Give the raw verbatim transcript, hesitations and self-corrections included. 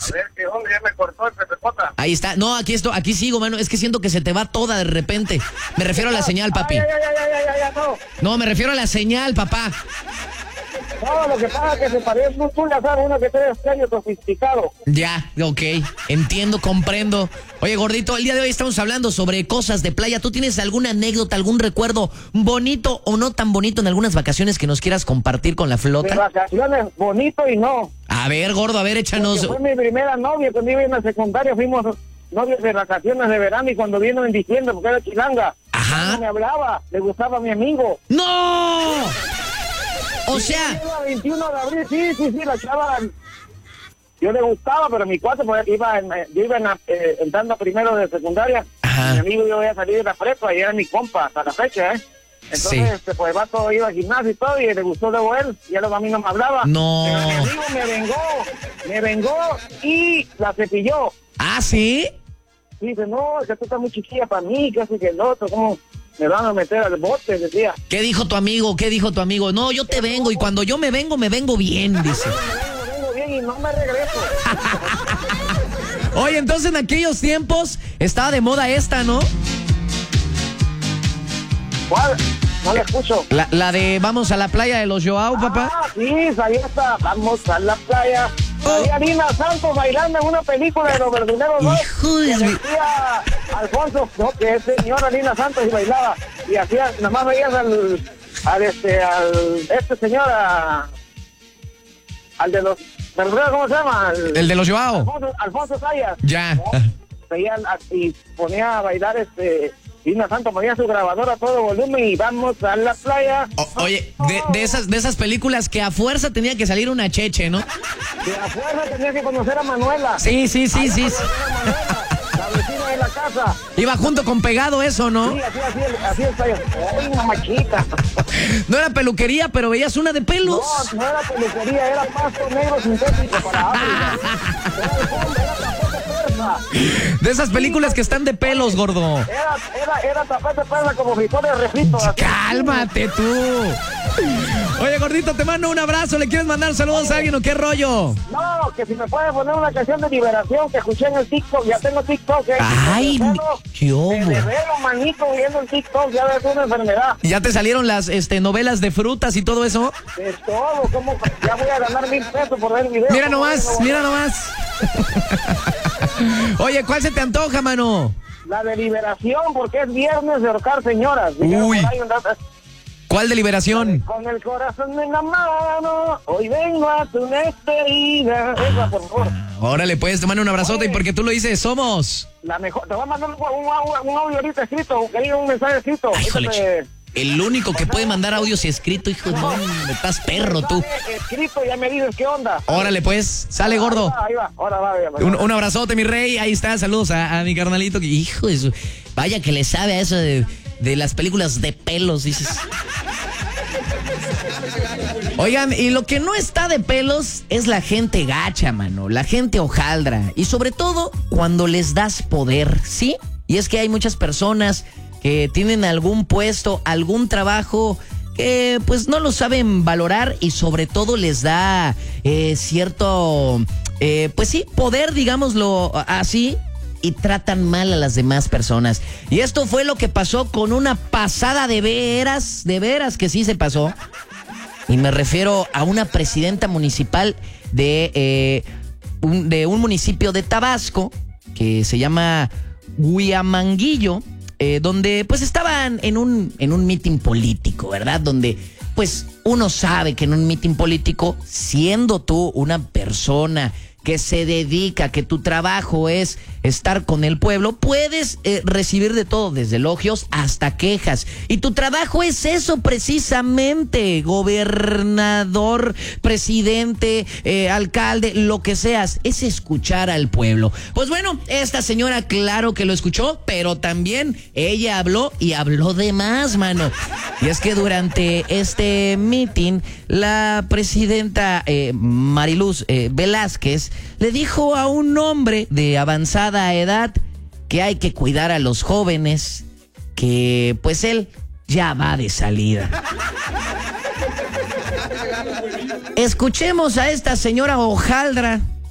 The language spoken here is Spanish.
A ver, ¿qué onda? Ya me cortó el Pepepota. Ahí está. No, aquí esto, aquí sigo, mano. Es que siento que se te va toda de repente. Me refiero a la señal, papi. Ay, ay, ay, ay, ay, ay, ay, no. No, me refiero a la señal, papá. No, lo que pasa es que se parece un tú, ya sabes, uno que tiene extraño sofisticado. Ya, ok. Entiendo, comprendo. Oye, gordito, el día de hoy estamos hablando sobre cosas de playa. ¿Tú tienes alguna anécdota, algún recuerdo bonito o no tan bonito en algunas vacaciones que nos quieras compartir con la De flota? vacaciones, bonito y no. A ver, gordo, a ver, échanos. Porque fue mi primera novia, cuando iba en la secundaria, fuimos novios de vacaciones de verano y cuando vino en diciembre, porque era chilanga, Ajá. no me hablaba, le gustaba a mi amigo. ¡No! O Sí, sea, iba veintiuno de abril, sí, sí, sí, la chava, yo le gustaba, pero mi cuate, pues, iba en, yo iba en, eh, entrando primero de secundaria, Ajá. mi amigo yo había salido de la prepa y era mi compa hasta la fecha, ¿eh? Entonces, Sí. este, pues, el vato iba al gimnasio y todo, y le gustó luego él, y luego a mí no me hablaba. No. Pero mi amigo me vengó, me vengó y la cepilló. ¿ah, sí? Y dice, no, es que tú estás muy chiquilla para mí, que así que el otro, ¿cómo me van a meter al bote? Decía. ¿Qué dijo tu amigo? ¿Qué dijo tu amigo? No, yo te vengo y cuando yo me vengo, me vengo bien, dice. Me vengo, me vengo bien y no me regreso. Oye, entonces en aquellos tiempos estaba de moda esta, ¿no? ¿Cuál? No la escucho. La, la de vamos a la playa de los Joao, papá. Ah, sí, salía esta, vamos a la playa. Salía Lina Santos bailando en una película de los verduleros, ¿no? Hijo de Que mi- decía Alfonso, no, que es señora Lina Santos y bailaba. Y hacía, nada más veías al, al este, al, este señor, a, al de los verduleros, ¿cómo se llama? Al- El de los Joao. Alfonso, Alfonso Sayas. Ya. ¿no? Veía a- y ponía a bailar este Lina Santos, ponía su grabadora a todo volumen y vamos a la playa. O- oye, de, de esas de esas películas que a fuerza tenía que salir una cheche, ¿no? De afuera tenía que conocer a Manuela. Sí, sí, sí, Allá sí. conocer a Manuela, la vecina de la casa. Iba junto con pegado eso, ¿no? Sí, así, así, así está. ¡Ay, mamachita! No era peluquería, pero veías una de pelos. No, no era peluquería, era pasto negro sintético para África. Era el fondo, era tapete persa. De esas películas que están de pelos, gordo. Era, era, era tapete persa como frijol de refrito. así. Cálmate tú. Oye, gordito, te mando un abrazo. ¿Le quieres mandar saludos a alguien o qué rollo? No, que si me puede poner una canción de liberación que escuché en el TikTok, ya tengo TikTok. ¿eh? Ay, Me qué me obo. revelo, manito, viendo el TikTok, ya ves una enfermedad. ¿Ya te salieron las este, novelas de frutas y todo eso? Es todo, como ya voy a ganar mil pesos por ver el video. Mira ¿Cómo nomás, ves? mira nomás. Oye, ¿cuál se te antoja, mano? La de liberación, porque es viernes de ahorcar señoras. Uy. Por ahí un dato. ¿Cuál de liberación? Con el corazón en la mano, hoy vengo a tu despedida. Esa, por favor. Órale, pues, te mando un abrazote Oye. y porque tú lo dices, somos. La mejor. Te voy a mandar un, un, un, un audio ahorita escrito, que diga un mensaje escrito. Ay, Ahorita híjole, te- ch- el único que puede mandar audios escrito, hijo de no, me estás perro tú. mensaje escrito, ya me dices qué onda. Órale, pues, sale gordo. Ahí va, ahí va. Ahora va, ahí va. Un, un abrazote, mi rey. Ahí está, saludos a, a mi carnalito. Que, hijo de su... Vaya que le sabe a eso de, de las películas de pelos, dices. Oigan, y lo que no está de pelos es la gente gacha, mano. La gente hojaldra. Y sobre todo cuando les das poder, ¿sí? Y es que hay muchas personas que tienen algún puesto, algún trabajo que pues no lo saben valorar y sobre todo les da eh, cierto, eh, pues sí, poder, digámoslo así, y tratan mal a las demás personas. Y esto fue lo que pasó con una pasada de veras, de veras que sí se pasó. Y me refiero a una presidenta municipal de, eh, un, de un municipio de Tabasco que se llama Huiamanguillo, eh, donde pues estaban en un, en un mitin político, ¿verdad? Donde pues uno sabe que en un mitin político, siendo tú una persona que se dedica, que tu trabajo es estar con el pueblo, puedes eh, recibir de todo, desde elogios hasta quejas. Y tu trabajo es eso precisamente, gobernador, presidente, eh, alcalde, lo que seas, es escuchar al pueblo. Pues bueno, esta señora claro que lo escuchó, pero también ella habló y habló de más, mano. Y es que durante este meeting, la presidenta eh, Mariluz eh, Velázquez le dijo a un hombre de avanzada edad que hay que cuidar a los jóvenes, que pues él ya va de salida. Escuchemos a esta señora hojaldra